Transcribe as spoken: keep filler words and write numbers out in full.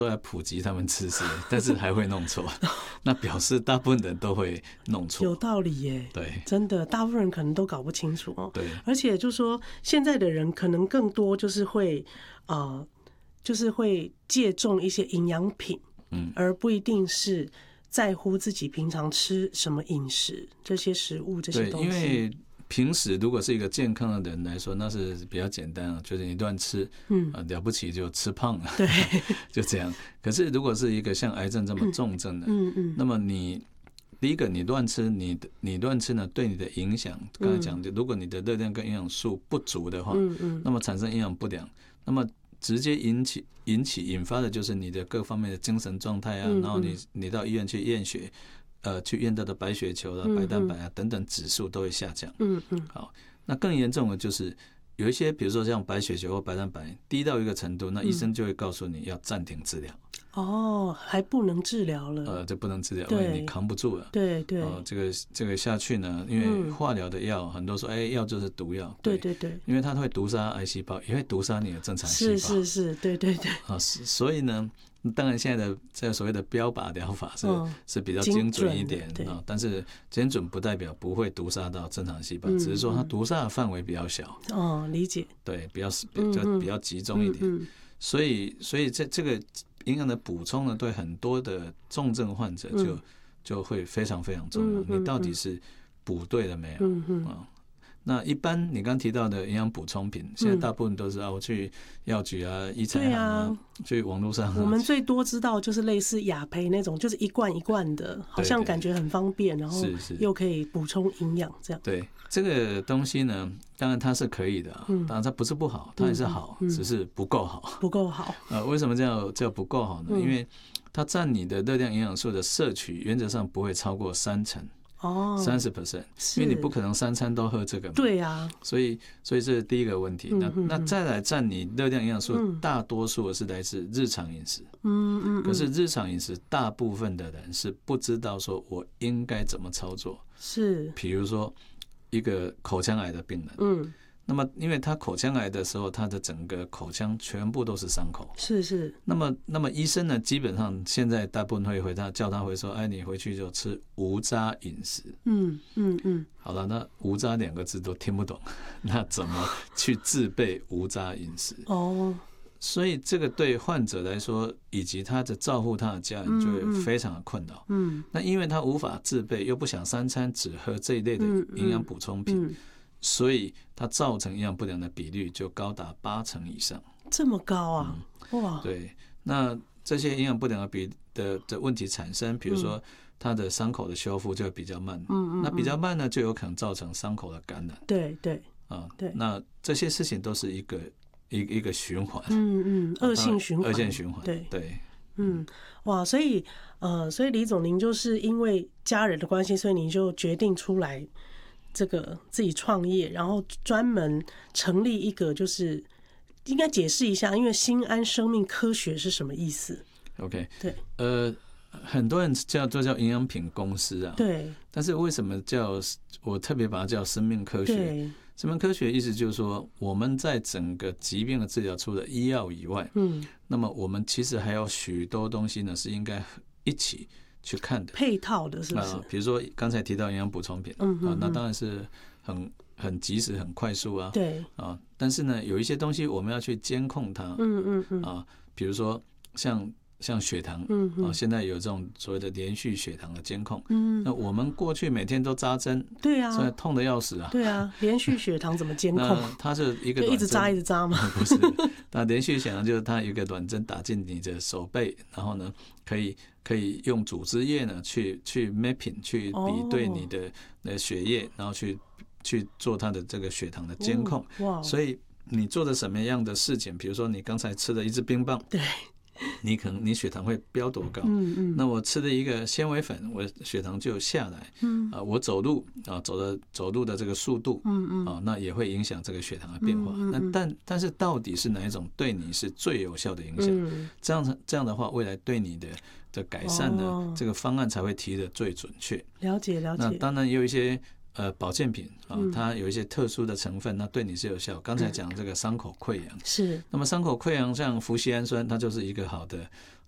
都在普及他们知识，但是还会弄错，那表示大部分人都会弄错。 有道理耶， 对， 真的，大部分人可能都搞不清楚哦。 对， 而且就说现在的人可能更多就是会呃，就是会借重一些营养品，嗯，而不一定是在乎自己平常吃什么饮食这些食物这些东西。 对，因为平时如果是一个健康的人来说，那是比较简单啊，就是你乱吃，嗯、呃，了不起就吃胖了， 对， 就这样。可是如果是一个像癌症这么重症的，嗯嗯，那么你第一个你乱吃，你你乱吃呢，对你的影响，刚才讲的，如果你的热量跟营养素不足的话，嗯嗯，那么产生营养不良，那么直接引起引起引发的就是你的各方面的精神状态啊，嗯嗯，然后你你到医院去验血。呃，去验到的白血球啊、白蛋白啊等等指数都会下降。嗯嗯。好，那更严重的就是有一些，比如说像白血球或白蛋白低到一个程度，那医生就会告诉你要暂停治疗。 哦，还不能治疗了。 呃，这不能治疗，因为你扛不住了。 对对。 哦，这个这个下去呢，因为化疗的药很多说，哎，药就是毒药。 对对对。 因为它会毒杀癌细胞，也会毒杀你的正常细胞。 是是是，对对对。 啊，所以呢。当然，现在的这个所谓的标靶疗法是、嗯、是比较精准一点啊，但是精准不代表不会毒杀到正常细胞，嗯、只是说它毒杀的范围比较小。 哦，理解。 对，比较比较比较集中一点。嗯嗯、所以，所以这这个营养的补充呢，对很多的重症患者就、嗯、就会非常非常重要。嗯、你到底是补对了没有？嗯嗯啊那一般你刚提到的营养补充品，现在大部分都是啊，我去药局啊、医材行啊，去网络上、啊。 我们最多知道就是类似雅培那种，就是一罐一罐的，好像感觉很方便，然后又可以补充营养这样。 对这个东西呢，当然它是可以的，当然它不是不好，它也是好，只是不够好。 不够好。 呃，为什么叫叫不够好呢？因为它占你的热量营养素的摄取，原则上不会超过三成。哦，三十 percent， 因为你不可能三餐都喝这个嘛。 对呀、啊， 所以所以这是第一个问题。嗯、那那再来占你热量营养素，嗯、大多数是来自日常饮食。嗯嗯。可是日常饮食，大部分的人是不知道说我应该怎么操作。 是。 比如说一个口腔癌的病人，嗯。那么，因为他口腔癌的时候，他的整个口腔全部都是伤口。 是是。 那么，那么医生呢，基本上现在大部分会回他叫他会说，哎，你回去就吃无渣饮食。嗯嗯嗯。好了，那无渣两个字都听不懂，那怎么去自备无渣饮食？哦。所以这个对患者来说，以及他的照顾他的家人，就会非常的困扰。嗯。嗯那因为他无法自备，又不想三餐只喝这一类的营养补充品。嗯嗯所以它造成营养不良的比率就高达八成以上， 这么高啊！嗯、哇， 对，那这些营养不良的比的的问题产生，比如说它的伤口的修复就会比较慢，嗯嗯，那比较慢呢，就有可能造成伤口的感染， 对对啊，对，那这些事情都是一个一一个循环， 嗯嗯，恶性循环， 恶性循环， 对对， 嗯，哇，所以呃，所以李总，您就是因为家人的关系，所以您就决定出来。这个自己创业，然后专门成立一个，就是应该解释一下，因为新安生命科学是什么意思 ？OK， 对， 呃，很多人叫做叫营养品公司啊， 对， 但是为什么叫我特别把它叫生命科学？生命科学意思就是说，我们在整个疾病的治疗，除了医药以外，嗯，那么我们其实还有许多东西呢，是应该一起。去看的配套的是不是？ 啊，比如说刚才提到营养补充品，嗯啊，那当然是很很及时、很快速啊。 对啊，但是呢，有一些东西我们要去监控它，嗯嗯嗯啊，比如说像像血糖，嗯啊，现在有这种所谓的连续血糖的监控，嗯，那我们过去每天都扎针， 对啊， 所以痛得要死啊。 对啊，连续血糖怎么监控？ 它是一个就一直扎一直扎吗？ 不是，那连续血糖就是它有一个短针打进你的手背，然后呢，可以。可以用组织液呢去去 mapping 去比对你的的血液，然后去去做它的这个血糖的监控。哇！所以你做的什么样的事情，比如说你刚才吃了一支冰棒， 对， 你可能你血糖会飙多高？嗯嗯。那我吃了一个纤维粉，我血糖就下来。嗯。啊，我走路啊，走的走路的这个速度，嗯嗯。啊，那也会影响这个血糖的变化。嗯嗯。那但但是到底是哪一种对你是最有效的影响？嗯。这样这样的话，未来对你的的改善呢，哦、这个方案才会提得最准确。 了解了解。 那当然也有一些呃保健品啊，它有一些特殊的成分，那对你是有效。刚才讲这个伤口溃疡、嗯、 是， 那么伤口溃疡像麩酰氨酸，它就是一个好的